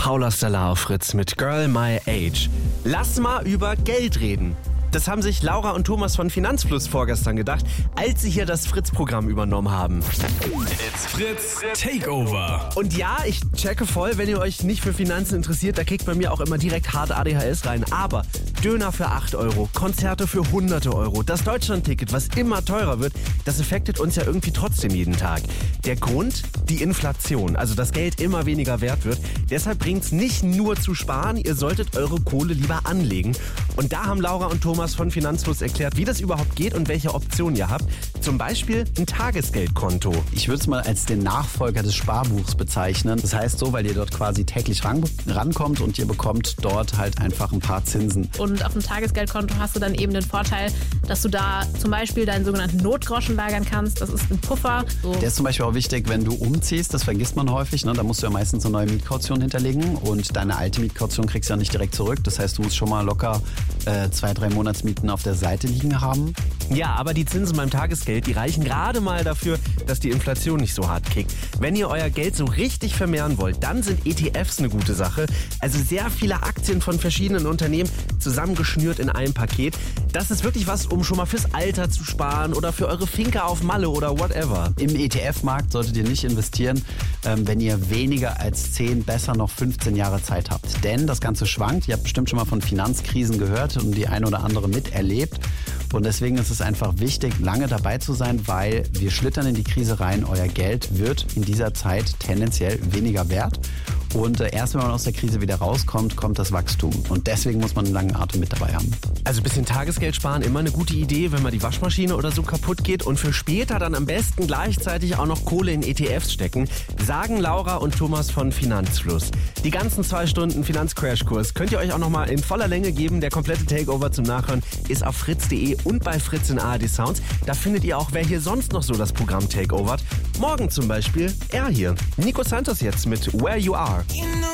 Paula Stella auf Fritz mit Girl My Age. Lass mal über Geld reden. Das haben sich Laura und Thomas von Finanzfluss vorgestern gedacht, als sie hier das Fritz-Programm übernommen haben. It's Fritz Takeover. Und ja, ich checke voll, wenn ihr euch nicht für Finanzen interessiert, da kriegt bei mir auch immer direkt hart ADHS rein. Aber Döner für 8 Euro, Konzerte für Hunderte Euro, das Deutschland-Ticket, was immer teurer wird, das affektet uns ja irgendwie trotzdem jeden Tag. Der Grund? Die Inflation, also das Geld immer weniger wert wird. Deshalb bringt es nicht nur zu sparen, ihr solltet eure Kohle lieber anlegen. Und da haben Laura und Thomas von Finanzfluss erklärt, wie das überhaupt geht und welche Optionen ihr habt. Zum Beispiel ein Tagesgeldkonto. Ich würde es mal als den Nachfolger des Sparbuchs bezeichnen. Das heißt so, weil ihr dort quasi täglich rankommt und ihr bekommt dort halt einfach ein paar Zinsen. Und auf dem Tagesgeldkonto hast du dann eben den Vorteil, dass du da zum Beispiel deinen sogenannten Notgroschen lagern kannst. Das ist ein Puffer. So. Der ist zum Beispiel auch wichtig, wenn du umziehst. Das vergisst man häufig. Ne? Da musst du ja meistens eine neue Mietkaution hinterlegen. Und deine alte Mietkaution kriegst du ja nicht direkt zurück. Das heißt, du musst schon mal locker 2-3 Monatsmieten auf der Seite liegen haben. Ja, aber die Zinsen beim Tagesgeld, die reichen gerade mal dafür, dass die Inflation nicht so hart kickt. Wenn ihr euer Geld so richtig vermehren wollt, dann sind ETFs eine gute Sache. Also sehr viele Aktien von verschiedenen Unternehmen zusammengeschnürt in einem Paket. Das ist wirklich was, um schon mal fürs Alter zu sparen oder für eure Finca auf Malle oder whatever. Im ETF-Markt solltet ihr nicht investieren, wenn ihr weniger als 10, besser noch 15 Jahre Zeit habt. Denn das Ganze schwankt. Ihr habt bestimmt schon mal von Finanzkrisen gehört und die ein oder andere miterlebt. Und deswegen ist es einfach wichtig, lange dabei zu sein, weil wir schlittern in die Krise rein. Euer Geld wird in dieser Zeit tendenziell weniger wert. Und erst wenn man aus der Krise wieder rauskommt, kommt das Wachstum. Und deswegen muss man einen langen Atem mit dabei haben. Also ein bisschen Tagesgeld sparen, immer eine gute Idee, wenn mal die Waschmaschine oder so kaputt geht. Und für später dann am besten gleichzeitig auch noch Kohle in ETFs stecken, sagen Laura und Thomas von Finanzfluss. Die ganzen 2 Stunden Finanzcrashkurs könnt ihr euch auch nochmal in voller Länge geben. Der komplette Takeover zum Nachhören ist auf fritz.de und bei Fritz in ARD Sounds. Da findet ihr auch, wer hier sonst noch so das Programm takeovert. Morgen zum Beispiel er hier. Nico Santos jetzt mit Where You Are.